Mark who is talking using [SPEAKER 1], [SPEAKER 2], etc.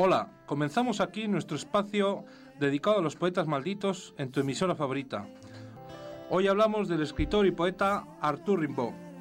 [SPEAKER 1] Hola, comenzamos aquí nuestro espacio dedicado a los poetas malditos en tu emisora favorita. Hoy hablamos del escritor y poeta Arthur Rimbaud.